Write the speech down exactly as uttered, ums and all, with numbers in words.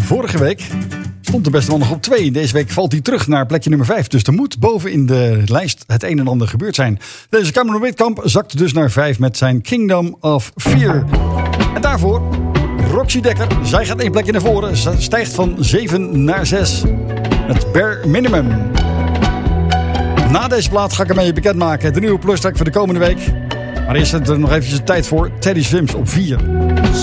Vorige week stond de beste man nog op twee. Deze week valt hij terug naar plekje nummer vijf. Dus er moet boven in de lijst het een en ander gebeurd zijn. Deze Cameron Witkamp zakt dus naar vijf met zijn Kingdom of Fear. En daarvoor Roxy Dekker. Zij gaat één plekje naar voren. Ze stijgt van zeven naar zes. Het Bare Minimum. Na deze plaat ga ik ermee bekendmaken. De nieuwe plustrack voor de komende week. Maar eerst is er nog eventjes tijd voor Teddy Swims op vier.